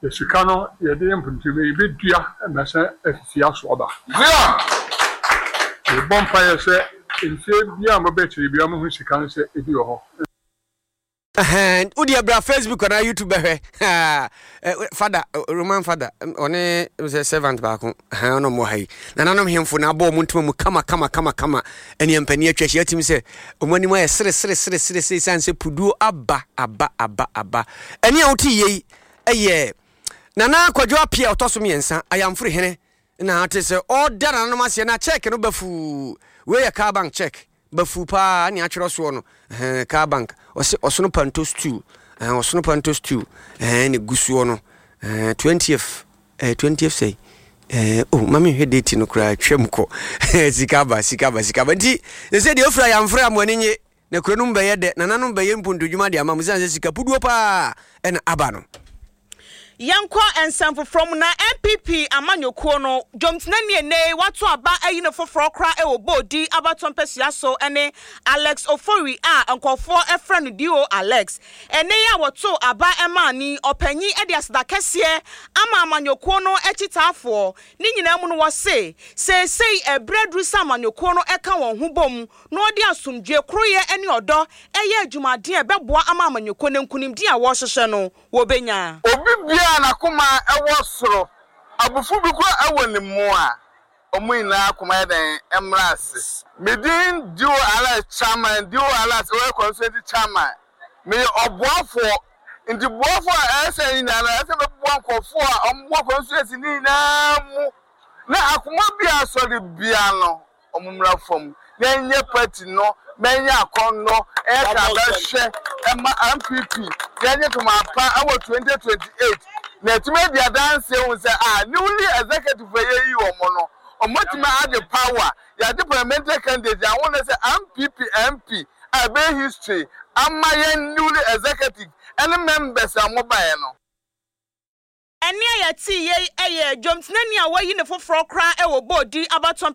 Sikano, you didn't to be big dear, and I said, if you are swabber. The bonfire said, in fear, Yama bet you, Yama, which you can say, if you are. And Udia bra Facebook on YouTube father Roman father on a servant back no more hay na nanom hemfo na abo muntum mu kama eni empani atwa hia tim se omani mo sere sanse puduo aba eni a wuti yei eye nana kwadwo apia otoso miensa ayamfre hene na ate se order nanom ase na check no bafu we ya car bank check bafu pa ani atwero so no car bank osono pantos 2 ni gusuo no 20th say mami he date no kra twemko sikaba nti they say the ofra yamfra amwani nye na kronum beye de nananom beye mpondodwuma de amamu sanse sikapuduo pa na aba no Yanko and Sanfo from na MPP Amanyokuo no Jomtnani ne watu aba ayine foforo kra e wo bodi abaton pesia so ene Alex Ofori nkofo efra no dio Alex ene ya woto aba emani opanyi e de asda kese ama Amanyokuo no echitafo ni nyina mu no wo sei ebredru Amanyokuo no eka won ho bom no odi asomdwe kroye ene odo eye adwumade e beboa ama Amanyokuo ne nkunimdi a wo hyehye no wo benya na kuma ewo soro abufu bi ko ewo ne mu a omuina kuma den emras medin dio ala chairman dio ala we constituency chairman me oboafo ndi boafo ese ina na ese be boankofo a ombo constituency ni na mu na akuma bi asori bia no omumra fom na nye party no menya akonno e ka ba hwe MPP yenye to mapa awo 2028 na tumedia dance won say newly executive ye yi omo no omotima had the power ya the parliamentary candidate I want to say MP abe history amaye newly executive any members amobaye no ene ya ti ye eye Jomtnani a wayi ne foforo kra e wo bodi abaton